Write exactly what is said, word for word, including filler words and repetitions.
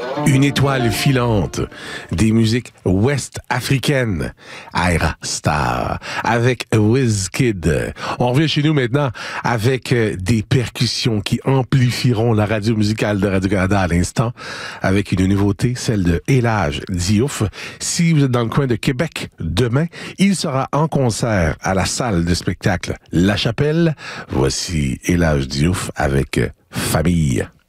Une étoile filante des musiques ouest-africaines, Ayra Starr, avec Wizkid. On revient chez nous maintenant avec des percussions qui amplifieront la radio musicale de Radio-Canada à l'instant, avec une nouveauté, celle de Elhadj Diouf. Si vous êtes dans le coin de Québec, demain, il sera en concert à la salle de spectacle La Chapelle. Voici Elhadj Diouf avec Famille.